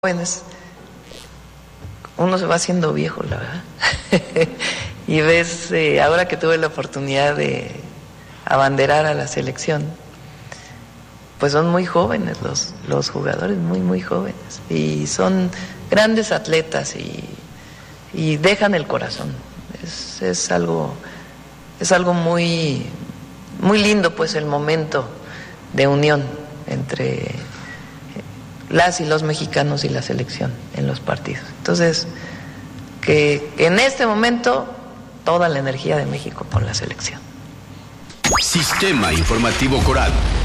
jóvenes, uno se va haciendo viejo, la verdad. Y ves, ahora que tuve la oportunidad de abanderar a la selección, pues son muy jóvenes los jugadores, muy jóvenes. Y son grandes atletas y dejan el corazón. Es algo muy lindo, pues, el momento de unión entre las y los mexicanos y la selección en los partidos. Entonces, que en este momento toda la energía de México con la selección. Sistema Informativo Coral.